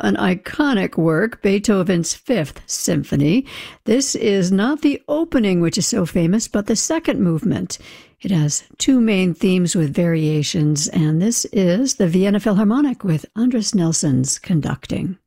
an iconic work, Beethoven's Fifth Symphony. This is not the opening, which is so famous, but the second movement. It has two main themes with variations, and this is the Vienna Philharmonic with Andris Nelsons conducting.